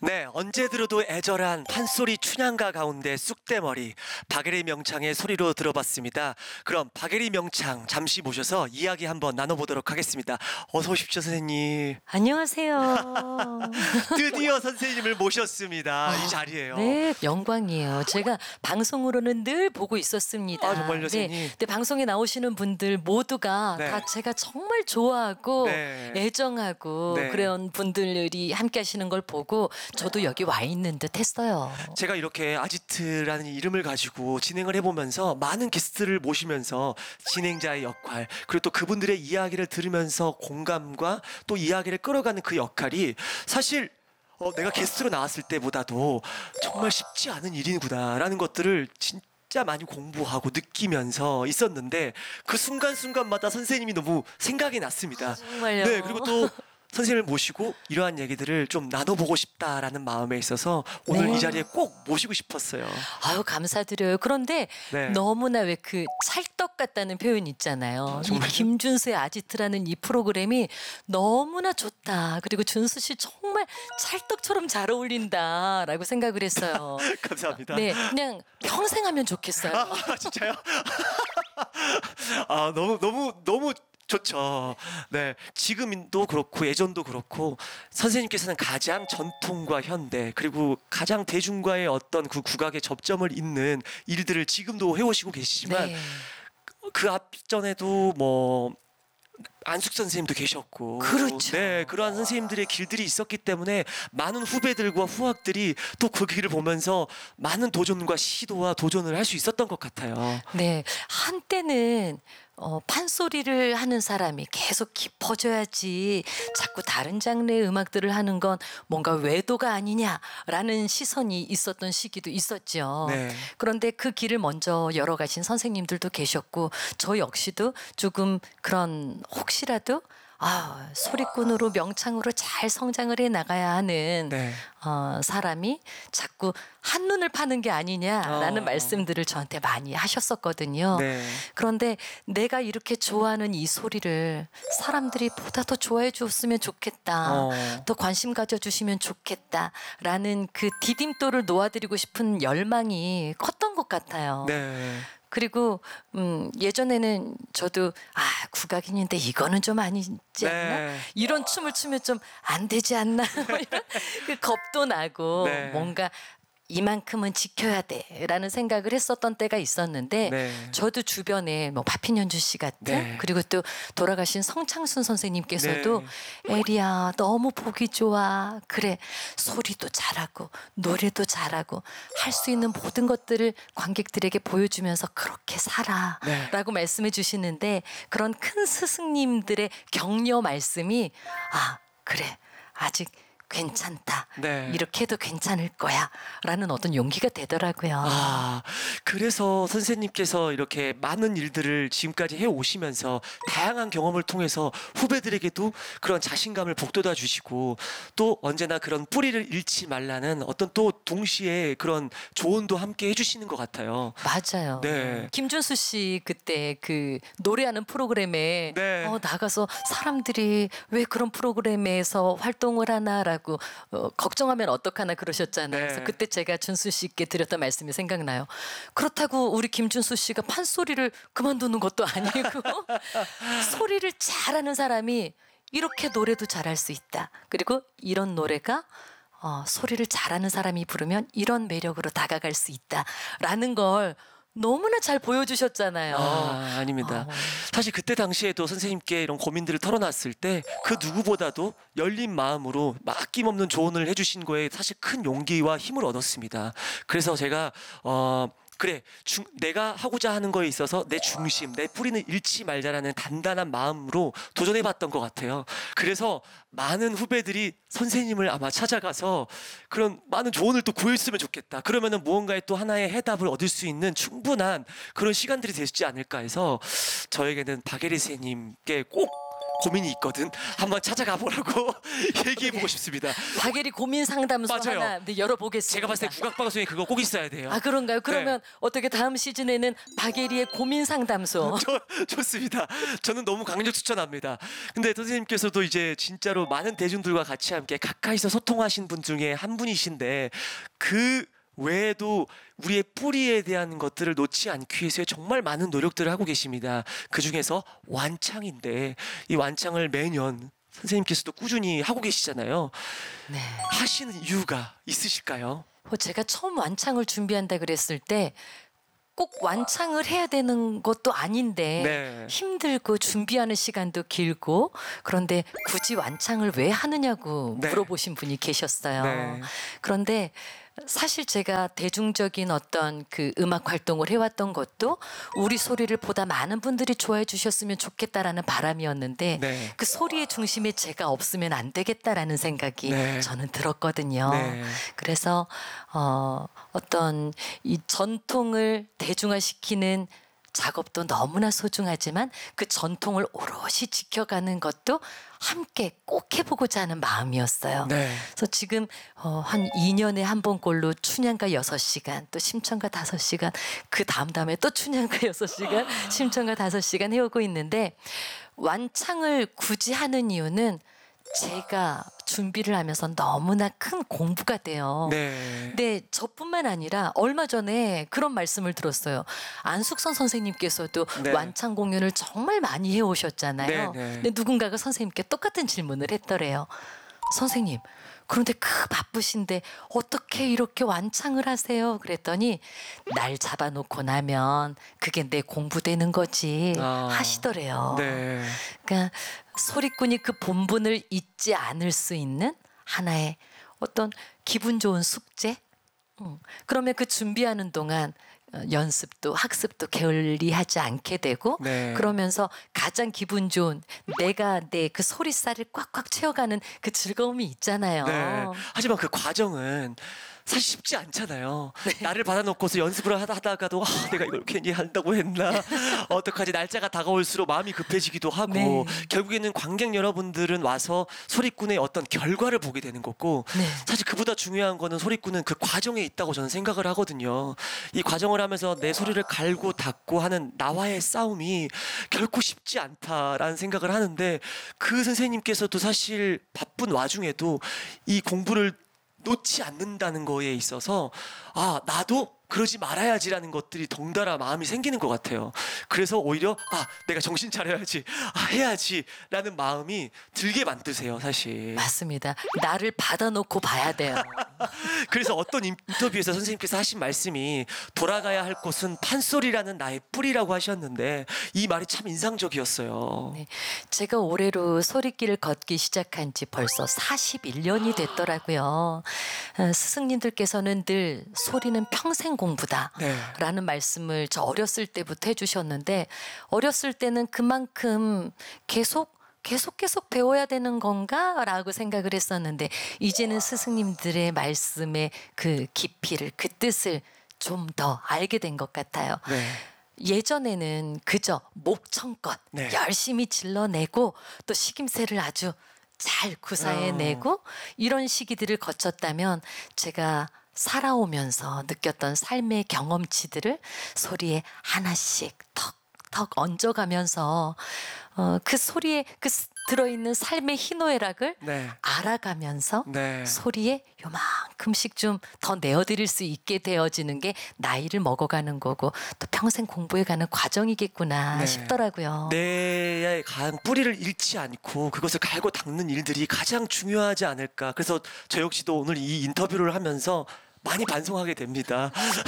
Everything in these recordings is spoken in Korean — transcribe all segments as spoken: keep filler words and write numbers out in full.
네, 언제 들어도 애절한 판소리 춘향가 가운데 쑥대머리 박예리 명창의 소리로 들어봤습니다. 그럼 박예리 명창 잠시 모셔서 이야기 한번 나눠보도록 하겠습니다. 어서 오십시오, 선생님. 안녕하세요. 드디어 선생님을 모셨습니다. 아, 이 자리에요. 네, 영광이에요. 제가 방송으로는 늘 보고 있었습니다. 아, 정말요, 선생님? 네, 근데 방송에 나오시는 분들 모두가 네. 다 제가 정말 좋아하고 네. 애정하고 네. 그런 분들이 함께 하시는 걸 보고 저도 여기 와 있는 듯 했어요. 제가 이렇게 아지트라는 이름을 가지고 진행을 해보면서 많은 게스트를 모시면서 진행자의 역할, 그리고 또 그분들의 이야기를 들으면서 공감과 또 이야기를 끌어가는 그 역할이 사실 어, 내가 게스트로 나왔을 때보다도 정말 쉽지 않은 일이구나라는 것들을 진짜 많이 공부하고 느끼면서 있었는데 그 순간순간마다 선생님이 너무 생각이 났습니다. 정말요? 네, 그리고 또 선생님을 모시고 이러한 얘기들을 좀 나눠보고 싶다라는 마음에 있어서 오늘 네. 이 자리에 꼭 모시고 싶었어요. 아유, 감사드려요. 그런데 네. 너무나 왜 그 찰떡 같다는 표현 있잖아요. 이 정말요? 김준수의 아지트라는 이 프로그램이 너무나 좋다. 그리고 준수 씨 정말 찰떡처럼 잘 어울린다라고 생각을 했어요. 감사합니다. 네, 그냥 평생 하면 좋겠어요. 아, 진짜요? 아, 너무 너무 너무 좋죠. 네, 지금도 그렇고 예전도 그렇고 선생님께서는 가장 전통과 현대 그리고 가장 대중과의 어떤 그 국악의 접점을 잇는 일들을 지금도 해오시고 계시지만 네. 그 앞전에도 뭐 안숙 선생님도 계셨고, 그렇죠. 네, 그러한 선생님들의 길들이 있었기 때문에 많은 후배들과 후학들이 또 그 길을 보면서 많은 도전과 시도와 도전을 할 수 있었던 것 같아요. 네, 한때는 어, 판소리를 하는 사람이 계속 깊어져야지 자꾸 다른 장르의 음악들을 하는 건 뭔가 외도가 아니냐라는 시선이 있었던 시기도 있었죠. 네. 그런데 그 길을 먼저 열어가신 선생님들도 계셨고 저 역시도 조금 그런 혹시라도 아, 소리꾼으로 명창으로 잘 성장을 해 나가야 하는 네. 어, 사람이 자꾸 한눈을 파는 게 아니냐라는 어. 말씀들을 저한테 많이 하셨었거든요. 네. 그런데 내가 이렇게 좋아하는 이 소리를 사람들이 보다 더 좋아해 줬으면 좋겠다. 어. 더 관심 가져주시면 좋겠다라는 그 디딤돌을 놓아드리고 싶은 열망이 컸던 것 같아요. 네. 그리고 음, 예전에는 저도 아 국악인인데 이거는 좀 아니지 않나? 네. 이런 춤을 추면 좀 안 되지 않나? 뭐 이런 그 겁도 나고 네. 뭔가 이만큼은 지켜야 돼라는 생각을 했었던 때가 있었는데 네. 저도 주변에 뭐 파핀연주 씨 같은 네. 그리고 또 돌아가신 성창순 선생님께서도 네. 에리야 너무 보기 좋아. 그래 소리도 잘하고 노래도 잘하고 할 수 있는 모든 것들을 관객들에게 보여주면서 그렇게 살아 네. 라고 말씀해 주시는데 그런 큰 스승님들의 격려 말씀이 아 그래 아직 괜찮다. 네. 이렇게 해도 괜찮을 거야. 라는 어떤 용기가 되더라고요. 아, 그래서 선생님께서 이렇게 많은 일들을 지금까지 해 오시면서 다양한 경험을 통해서 후배들에게도 그런 자신감을 북돋아 주시고 또 언제나 그런 뿌리를 잃지 말라는 어떤 또 동시에 그런 조언도 함께 해주시는 것 같아요. 맞아요. 네. 김준수 씨 그때 그 노래하는 프로그램에 네. 어, 나가서 사람들이 왜 그런 프로그램에서 활동을 하나라고 어, 걱정하면 어떡하나 그러셨잖아요. 네. 그래서 그때 제가 준수 씨께 드렸던 말씀이 생각나요. 그렇다고 우리 김준수 씨가 판소리를 그만두는 것도 아니고 소리를 잘하는 사람이 이렇게 노래도 잘할 수 있다. 그리고 이런 노래가 어, 소리를 잘하는 사람이 부르면 이런 매력으로 다가갈 수 있다라는 걸 너무나 잘 보여주셨잖아요. 아, 아닙니다. 어. 사실 그때 당시에도 선생님께 이런 고민들을 털어놨을 때 그 누구보다도 열린 마음으로 아낌없는 조언을 해주신 거에 사실 큰 용기와 힘을 얻었습니다. 그래서 제가 어 그래 중, 내가 하고자 하는 거에 있어서 내 중심, 내 뿌리는 잃지 말자라는 단단한 마음으로 도전해봤던 것 같아요. 그래서 많은 후배들이 선생님을 아마 찾아가서 그런 많은 조언을 또 구했으면 좋겠다. 그러면은 무언가의 또 하나의 해답을 얻을 수 있는 충분한 그런 시간들이 되지 않을까 해서 저에게는 박예리 선생님께 꼭 고민이 있거든. 한번 찾아가 보라고 얘기해 보고 싶습니다. 박예리 고민 상담소 맞아요. 하나 네, 열어보겠습니다. 제가 봤을 때 국악 방송에 그거 꼭 있어야 돼요. 아 그런가요? 그러면 네. 어떻게 다음 시즌에는 박예리의 고민 상담소. 저, 좋습니다. 저는 너무 강력 추천합니다. 근데 선생님께서도 이제 진짜로 많은 대중들과 같이 함께 가까이서 소통하신 분 중에 한 분이신데 그 외에도 우리의 뿌리에 대한 것들을 놓지 않기 위해서 정말 많은 노력들을 하고 계십니다. 그 중에서 완창인데 이 완창을 매년 선생님께서도 꾸준히 하고 계시잖아요. 네. 하시는 이유가 있으실까요? 뭐 제가 처음 완창을 준비한다 그랬을 때 꼭 완창을 해야 되는 것도 아닌데 네. 힘들고 준비하는 시간도 길고 그런데 굳이 완창을 왜 하느냐고 네. 물어보신 분이 계셨어요. 네. 그런데 사실 제가 대중적인 어떤 그 음악 활동을 해왔던 것도 우리 소리를 보다 많은 분들이 좋아해 주셨으면 좋겠다라는 바람이었는데 네. 그 소리의 중심에 제가 없으면 안 되겠다라는 생각이 네. 저는 들었거든요. 네. 그래서 어, 어떤 이 전통을 대중화시키는 작업도 너무나 소중하지만 그 전통을 오롯이 지켜가는 것도 함께 꼭 해보고자 하는 마음이었어요. 네. 그래서 지금 어, 한 이 년에 한 번꼴로 춘향가 여섯 시간 또 심청가 다섯 시간 그 다음 다음에 또 춘향가 여섯 시간 심청가 다섯 시간 해오고 있는데 완창을 굳이 하는 이유는 제가 준비를 하면서 너무나 큰 공부가 돼요. 네. 근데 저뿐만 아니라 얼마 전에 그런 말씀을 들었어요. 안숙선 선생님께서도 네. 완창 공연을 정말 많이 해오셨잖아요. 네, 네. 근데 누군가가 선생님께 똑같은 질문을 했더래요. 선생님, 그런데 그 바쁘신데 어떻게 이렇게 완창을 하세요? 그랬더니 날 잡아놓고 나면 그게 내 공부되는 거지 아. 하시더래요. 네. 그러니까 소리꾼이 그 본분을 잊지 않을 수 있는 하나의 어떤 기분 좋은 숙제? 음. 그러면 그 준비하는 동안 어, 연습도 학습도 게을리하지 않게 되고 네. 그러면서 가장 기분 좋은 내가 내 그 소리살을 꽉꽉 채워가는 그 즐거움이 있잖아요. 네. 하지만 그 과정은 사실 쉽지 않잖아요. 나를 받아놓고서 연습을 하다, 하다가도 아, 내가 이걸 괜히 한다고 했나 어떡하지 날짜가 다가올수록 마음이 급해지기도 하고 네. 결국에는 관객 여러분들은 와서 소리꾼의 어떤 결과를 보게 되는 거고 네. 사실 그보다 중요한 거는 소리꾼은 그 과정에 있다고 저는 생각을 하거든요. 이 과정을 하면서 내 소리를 갈고 닦고 하는 나와의 싸움이 결코 쉽지 않다라는 생각을 하는데 그 선생님께서도 사실 바쁜 와중에도 이 공부를 놓지 않는다는 거에 있어서 아 나도 그러지 말아야지라는 것들이 덩달아 마음이 생기는 것 같아요. 그래서 오히려 아 내가 정신 차려야지 아 해야지라는 마음이 들게 만드세요 사실. 맞습니다. 나를 받아놓고 봐야 돼요. 그래서 어떤 인터뷰에서 선생님께서 하신 말씀이 돌아가야 할 곳은 판소리라는 나의 뿌리라고 하셨는데 이 말이 참 인상적이었어요. 네. 제가 올해로 소리길을 걷기 시작한 지 벌써 사십일 년이 됐더라고요. 어, 스승님들께서는 늘 소리는 평생 공부다 네. 라는 말씀을 저 어렸을 때부터 해주셨는데 어렸을 때는 그만큼 계속 계속 계속 배워야 되는 건가? 라고 생각을 했었는데 이제는 스승님들의 말씀의 그 깊이를 그 뜻을 좀 더 알게 된 것 같아요. 네. 예전에는 그저 목청껏 네. 열심히 질러내고 또 식임새를 아주 잘 구사해내고 이런 시기들을 거쳤다면 제가 살아오면서 느꼈던 삶의 경험치들을 소리에 하나씩 턱턱 얹어가면서 어, 그 소리에 그 스- 들어있는 삶의 희노애락을 네. 알아가면서 네. 소리에 요만큼씩 좀 더 내어드릴 수 있게 되어지는 게 나이를 먹어가는 거고 또 평생 공부해가는 과정이겠구나 네. 싶더라고요. 내 가장 뿌리를 잃지 않고 그것을 갈고 닦는 일들이 가장 중요하지 않을까. 그래서 저 역시도 오늘 이 인터뷰를 하면서 많이 반성하게 됩니다.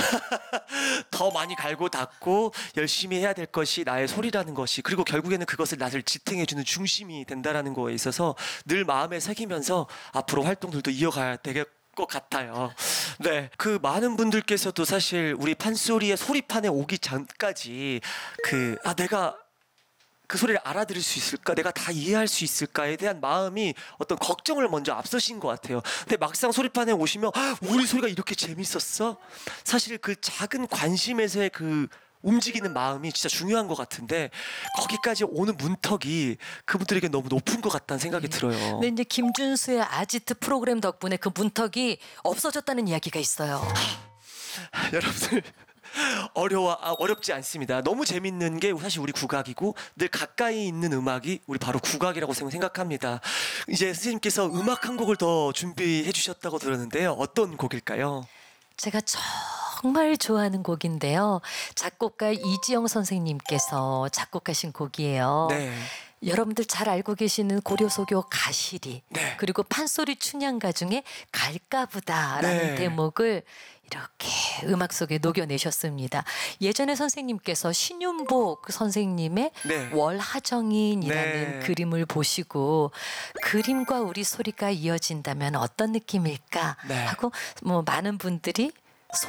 더 많이 갈고 닦고 열심히 해야 될 것이 나의 소리라는 것이 그리고 결국에는 그것을 나를 지탱해주는 중심이 된다라는 거에 있어서 늘 마음에 새기면서 앞으로 활동들도 이어가야 되겠 것 같아요. 네, 그 많은 분들께서도 사실 우리 판소리의 소리판에 오기 전까지 그 아 내가 그 소리를 알아들을 수 있을까? 내가 다 이해할 수 있을까에 대한 마음이 어떤 걱정을 먼저 앞서신 것 같아요. 근데 막상 소리판에 오시면 "헉, 우리 소리가 이렇게 재밌었어?" 사실 그 작은 관심에서의 그 움직이는 마음이 진짜 중요한 것 같은데 거기까지 오는 문턱이 그분들에게 너무 높은 것 같다는 생각이 들어요. 근데 이제 김준수의 아지트 프로그램 덕분에 그 문턱이 없어졌다는 이야기가 있어요. 여러분들 어려워 아, 어렵지 않습니다. 너무 재밌는 게 사실 우리 국악이고 늘 가까이 있는 음악이 우리 바로 국악이라고 생각합니다. 이제 선생님께서 음악 한 곡을 더 준비해 주셨다고 들었는데요. 어떤 곡일까요? 제가 정말 좋아하는 곡인데요. 작곡가 이지영 선생님께서 작곡하신 곡이에요. 네. 여러분들 잘 알고 계시는 고려소교 가시리 네. 그리고 판소리 춘향가 중에 갈까보다라는 네. 대목을 이렇게 음악 속에 녹여내셨습니다. 예전에 선생님께서 신윤복 선생님의 네. 월하정인이라는 네. 그림을 보시고 그림과 우리 소리가 이어진다면 어떤 느낌일까 네. 하고 뭐 많은 분들이